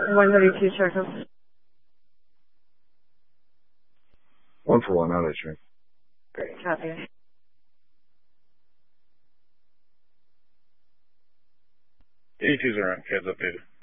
132 circles. 1 for 1, out of train. Great, copy. E2's around, kids updated.